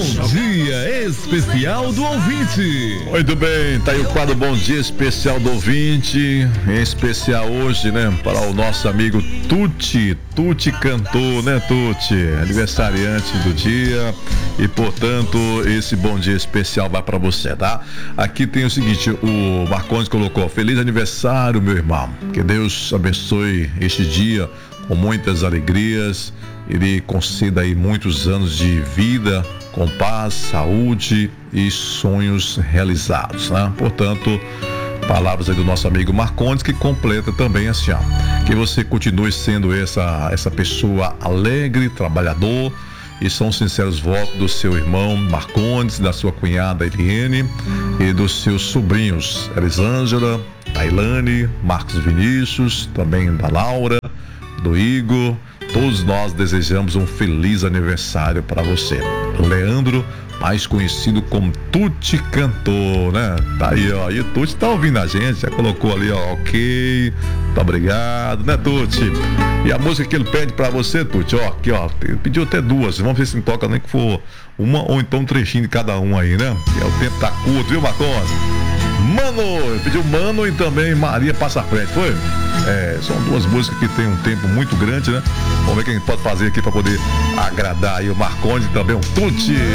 Dia Especial do Ouvinte. Muito bem, tá aí o quadro Bom Dia Especial do Ouvinte. Em especial hoje, né, para o nosso amigo Tuti. Tuti cantou, né, Tuti? Aniversariante do dia. E, portanto, esse Bom Dia Especial vai para você, tá? Aqui tem o seguinte, o Marcondes colocou: feliz aniversário, meu irmão. Que Deus abençoe este dia com muitas alegrias. Ele conceda aí muitos anos de vida com paz, saúde e sonhos realizados, né? Portanto, palavras aí do nosso amigo Marcondes, que completa também assim, ó, que você continue sendo essa pessoa alegre, trabalhador, e são sinceros votos do seu irmão Marcondes, da sua cunhada Eliene e dos seus sobrinhos Elisângela, Tailane, Marcos Vinícius, também da Laura, do Igor. Todos nós desejamos um feliz aniversário para você. Leandro, mais conhecido como Tuti Cantor, né? Tá aí, ó. E o Tuti tá ouvindo a gente, já colocou ali, ó, ok. Muito obrigado, né, Tuti? E a música que ele pede pra você, Tuti, ó, aqui, ó. Ele pediu até duas. Vamos ver se não toca nem que for uma ou então um trechinho de cada um aí, né? E o tempo tá curto, viu, Marcos? Mano, ele pediu Mano e também Maria Passa Frente, foi? São duas músicas que tem um tempo muito grande, né? Vamos ver o que a gente pode fazer aqui para poder agradar aí o Marcondes e também o Tuti.